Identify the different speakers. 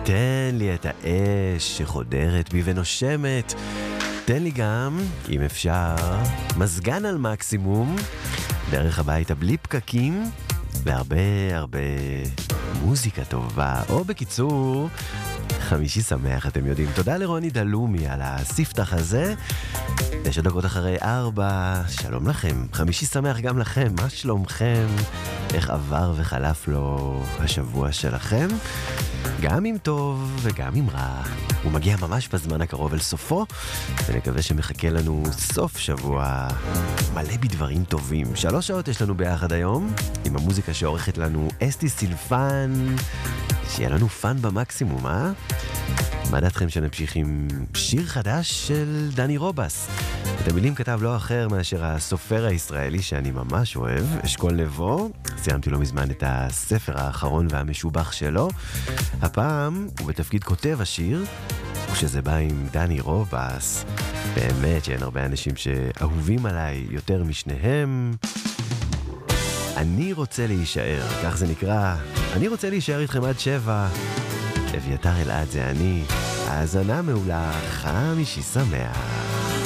Speaker 1: תן לי את האש שחודרת בי ונושמת. תן לי גם, אם אפשר, מזגן על מקסימום, דרך הביתה בלי פקקים, והרבה הרבה מוזיקה טובה. או בקיצור, חמישי שמח, אתם יודעים. תודה לרוני דלומי על הספתח הזה. 9 דקות אחרי 4, שלום לכם. חמישי שמח גם לכם, מה שלומכם? איך עבר וחלף לו השבוע שלכם? גם אם טוב וגם אם רע. הוא מגיע ממש בזמן הקרוב אל סופו, ונקווה שמחכה לנו סוף שבוע מלא בדברים טובים. 3 שעות יש לנו ביחד היום, עם המוזיקה שעורכת לנו אסתי סילפן. שיהיה לנו פן במקסימום, אה? מה דעתכם שנמשיך עם שיר חדש של דני רובס? את המילים כתב לא אחר מאשר הסופר הישראלי שאני ממש אוהב, אשכול נבו. סיימתי לא מזמן את הספר האחרון והמשובח שלו. הפעם הוא בתפקיד כותב השיר, וכשזה בא עם דני רובס, באמת שאין הרבה אנשים שאהובים עליי יותר משניהם. אני רוצה להישאר, כך זה נקרא. אני רוצה להישאר איתכם עד 7. אביתר אלעד זה אני. האזנה מעולה, חמישי שמח.